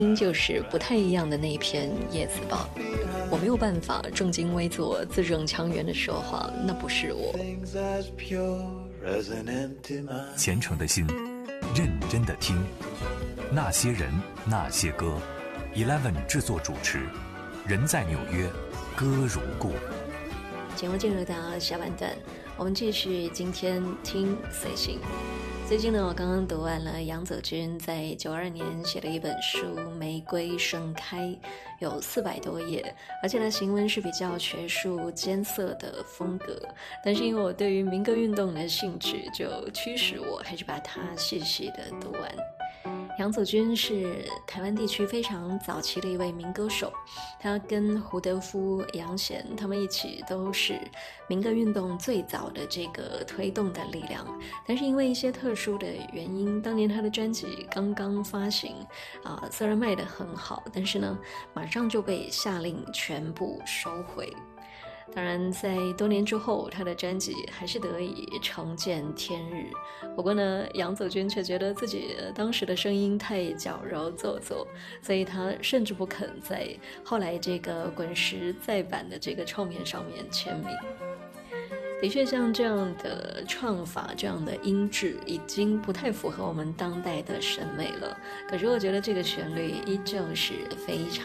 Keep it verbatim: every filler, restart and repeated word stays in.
就是不太一样的那一片叶子吧。我没有办法正襟危坐、字正腔圆的说话，那不是我。 虔诚的心，认真的听，那些人，那些歌。Eleven 制作主持，人在纽约，歌如故。 节目进入到下半段，我们继续今天听随行。最近呢，我刚刚读完了杨泽君在九二年写的一本书《玫瑰盛开》，有四百多页，而且呢，行文是比较学术艰涩的风格。但是因为我对于民歌运动的兴趣，就驱使我还是把它细细的读完。杨祖君是台湾地区非常早期的一位民歌手，他跟胡德夫、杨贤他们一起都是民歌运动最早的这个推动的力量。但是因为一些特殊的原因，当年他的专辑刚刚发行啊，虽然卖得很好，但是呢，马上就被下令全部收回。当然在多年之后，他的专辑还是得以重见天日。不过呢，杨祖君却觉得自己当时的声音太矫揉做作，所以他甚至不肯在后来这个滚石再版的这个唱片上面签名。的确，像这样的唱法，这样的音质已经不太符合我们当代的审美了。可是我觉得这个旋律依旧是非常